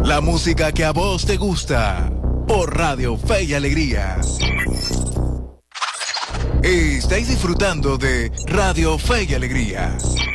La música que a vos te gusta. Por Radio Fe y Alegría. Estáis disfrutando de Radio Fe y Alegría.